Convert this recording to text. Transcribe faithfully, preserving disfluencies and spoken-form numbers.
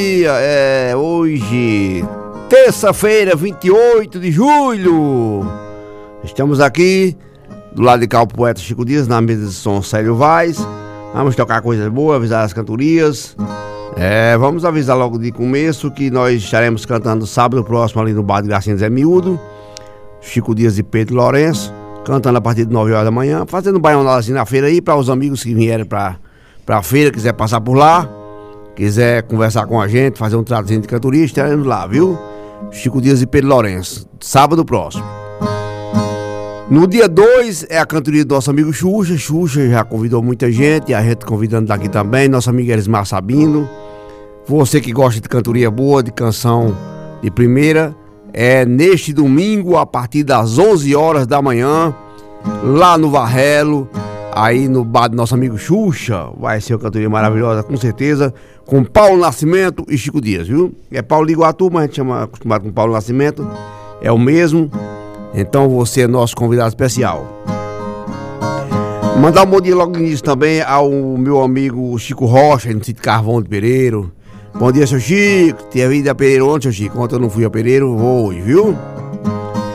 É hoje, terça-feira, vinte e oito de julho. Estamos aqui do lado de cá o poeta Chico Dias, na mesa de som Célio Vaz. Vamos tocar coisas boas, avisar as cantorias. É, vamos avisar logo de começo que nós estaremos cantando sábado próximo ali no bar de Gracinha Zé Miúdo, Chico Dias e Pedro Lourenço, cantando a partir de nove horas da manhã, fazendo um baional assim na feira aí, para os amigos que vierem para a feira, quiser passar por lá, quiser conversar com a gente, fazer um tratozinho de cantoria, estaremos lá, viu? Chico Dias e Pedro Lourenço, sábado próximo. No dia dois é a cantoria do nosso amigo Xuxa. Xuxa já convidou muita gente, a gente convidando daqui também, nosso amigo Elismar Sabino. Você que gosta de cantoria boa, de canção de primeira, é neste domingo a partir das onze horas da manhã, lá no Varrelo, aí no bar do nosso amigo Xuxa. Vai ser uma cantoria maravilhosa, com certeza, com Paulo Nascimento e Chico Dias, viu? É Paulo de Iguatu, mas a gente chama acostumado com Paulo Nascimento, é o mesmo. Então você é nosso convidado especial. Mandar um bom dia logo nisso também ao meu amigo Chico Rocha, no sítio Carvão de Pereiro. Bom dia, seu Chico. Tinha vindo a Pereiro ontem, seu Chico. Ontem eu não fui a Pereiro, vou hoje, viu?